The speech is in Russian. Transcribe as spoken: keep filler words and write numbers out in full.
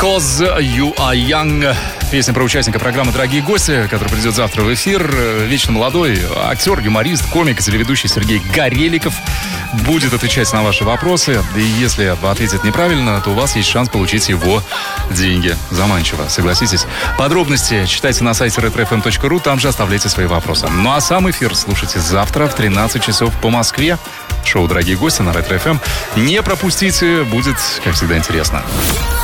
Because You Are Young. Песня про участника программы «Дорогие гости», который придет завтра в эфир. Вечно молодой актер, юморист, комик и телеведущий Сергей Гореликов будет отвечать на ваши вопросы. И если ответит неправильно, то у вас есть шанс получить его деньги. Заманчиво, согласитесь. Подробности читайте на сайте ретро эф эм точка ру, там же оставляйте свои вопросы. Ну а сам эфир слушайте завтра в тринадцать часов по Москве. Шоу «Дорогие гости» на Ретро эф эм. Не пропустите, будет, как всегда, интересно.